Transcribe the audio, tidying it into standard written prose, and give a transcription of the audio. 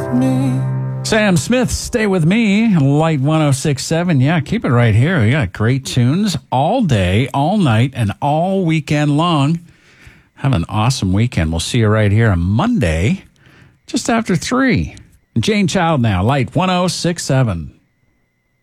Sam Smith, Stay With Me, Light 106.7. Yeah, keep it right here. We got great tunes all day, all night, and all weekend long. Have an awesome weekend. We'll see you right here on Monday, just after 3. Jane Child now, Light 106.7.